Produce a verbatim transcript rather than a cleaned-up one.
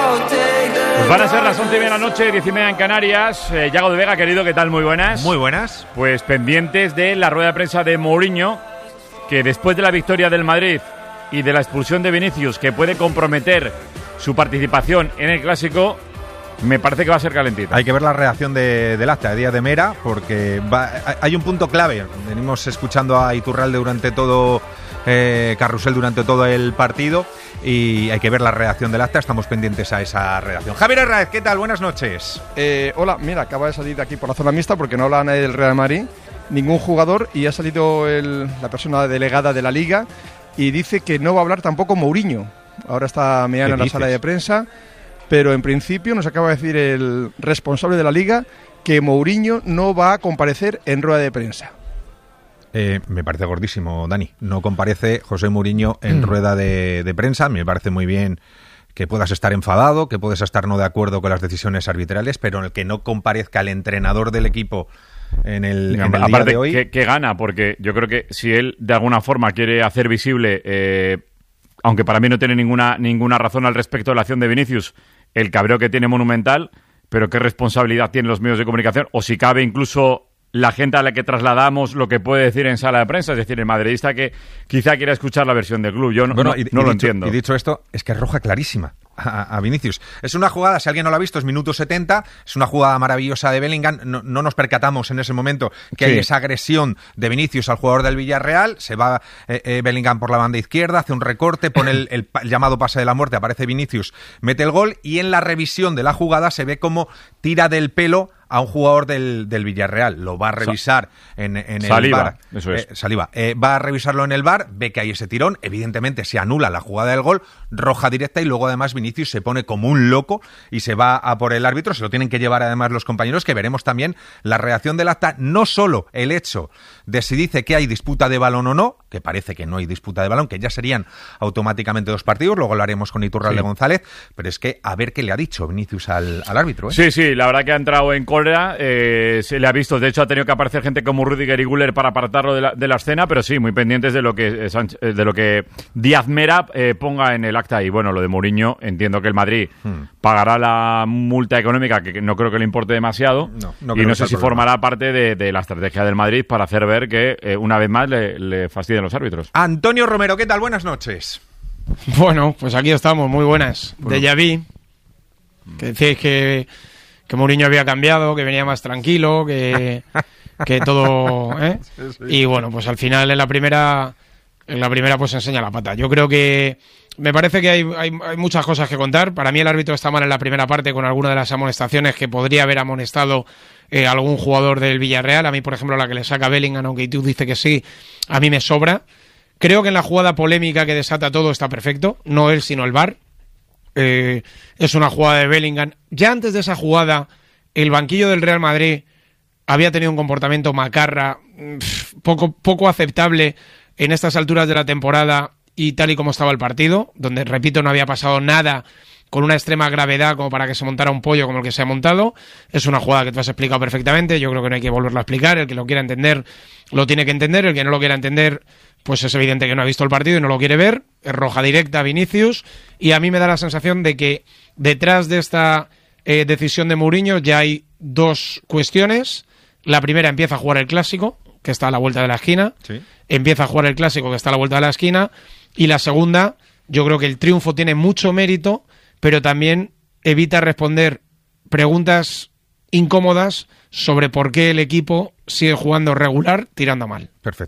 Pues van a ser las once y media de la noche, diez y media en Canarias. Eh, Yago de Vega, querido, ¿qué tal? Muy buenas. Muy buenas. Pues pendientes de la rueda de prensa de Mourinho, que después de la victoria del Madrid y de la expulsión de Vinicius, que puede comprometer su participación en el Clásico, me parece que va a ser calentita. Hay que ver la reacción de, del acta de Díaz de Mera, porque va, hay un punto clave. Venimos escuchando a Iturralde durante todo, eh, Carrusel durante todo el partido, y hay que ver la reacción del acta. Estamos pendientes a esa reacción. Javier Herráez, ¿qué tal? Buenas noches. Eh, hola, mira, acaba de salir de aquí por la zona mixta porque no habla nadie del Real Madrid, ningún jugador, y ha salido el, la persona delegada de la Liga y dice que no va a hablar tampoco Mourinho. Ahora está meando en la sala de prensa, pero en principio nos acaba de decir el responsable de la Liga que Mourinho no va a comparecer en rueda de prensa. Eh, me parece gordísimo, Dani. No comparece José Mourinho en mm. rueda de, de prensa. Me parece muy bien que puedas estar enfadado, que puedas estar no de acuerdo con las decisiones arbitrales, pero en el que no comparezca el entrenador del equipo en el, en el Aparte, día de hoy. ¿qué, qué gana? Porque yo creo que si él de alguna forma quiere hacer visible, eh, aunque para mí no tiene ninguna, ninguna razón al respecto de la acción de Vinicius, el cabreo que tiene monumental, pero qué responsabilidad tienen los medios de comunicación, o si cabe incluso la gente a la que trasladamos lo que puede decir en sala de prensa, es decir, el madridista que quizá quiera escuchar la versión del club. Yo no, bueno, no, y, no y lo dicho, entiendo. Y dicho esto, es que es roja clarísima a, a Vinicius. Es una jugada, si alguien no la ha visto, es minuto setenta, es una jugada maravillosa de Bellingham. No, no nos percatamos en ese momento que sí. hay esa agresión de Vinicius al jugador del Villarreal. Se va eh, eh, Bellingham por la banda izquierda, hace un recorte, pone el, el, el llamado pase de la muerte, aparece Vinicius, mete el gol, y en la revisión de la jugada se ve cómo tira del pelo a un jugador del, del Villarreal. Lo va a revisar en, en el Saliba, V A R. Eso es. Eh, Saliba. Eh, va a revisarlo en el V A R, ve que hay ese tirón, evidentemente se anula la jugada del gol, roja directa, y luego además Vinicius se pone como un loco y se va a por el árbitro. Se lo tienen que llevar además los compañeros, que veremos también la reacción del acta, no solo el hecho de si dice que hay disputa de balón o no, que parece que no hay disputa de balón, que ya serían automáticamente dos partidos, luego lo haremos con Iturralde sí. González, pero es que a ver qué le ha dicho Vinicius al, al árbitro. ¿eh? Sí, sí, la verdad que ha entrado en cólera, eh, se le ha visto, de hecho ha tenido que aparecer gente como Rüdiger y Güler para apartarlo de la, de la escena, pero sí, muy pendientes de lo que, eh, de lo que Díaz Mera eh, ponga en el acta. Y bueno, lo de Mourinho, entiendo que el Madrid hmm. pagará la multa económica, que no creo que le importe demasiado, no, no y no sé si problema. formará parte de, de la estrategia del Madrid para hacer ver que eh, una vez más le, le fastidian los árbitros. Antonio Romero, ¿qué tal? Buenas noches. Bueno, pues aquí estamos, muy buenas. Bueno. Déjà vu, que decís que, que Mourinho había cambiado, que venía más tranquilo, que, que todo... ¿eh? Sí, sí. Y bueno, pues al final en la primera, en la primera pues enseña la pata. Yo creo que me parece que hay, hay, hay muchas cosas que contar. Para mí el árbitro está mal en la primera parte con alguna de las amonestaciones que podría haber amonestado eh, algún jugador del Villarreal. A mí, por ejemplo, la que le saca Bellingham, aunque tú dices que sí, a mí me sobra. Creo que en la jugada polémica que desata todo está perfecto, no él sino el V A R. Eh, es una jugada de Bellingham. Ya antes de esa jugada, el banquillo del Real Madrid había tenido un comportamiento macarra, poco, poco aceptable en estas alturas de la temporada y tal y como estaba el partido, donde, repito, no había pasado nada con una extrema gravedad como para que se montara un pollo como el que se ha montado. Es una jugada que tú has explicado perfectamente, yo creo que no hay que volverla a explicar. El que lo quiera entender lo tiene que entender, el que no lo quiera entender pues es evidente que no ha visto el partido y no lo quiere ver. Es roja directa a Vinicius, y a mí me da la sensación de que detrás de esta eh, decisión de Mourinho ya hay dos cuestiones. La primera, empieza a jugar el Clásico, que está a la vuelta de la esquina. Sí. Empieza a jugar el Clásico, que está a la vuelta de la esquina. Y la segunda, yo creo que el triunfo tiene mucho mérito, pero también evita responder preguntas incómodas sobre por qué el equipo sigue jugando regular tirando a mal. Perfecto.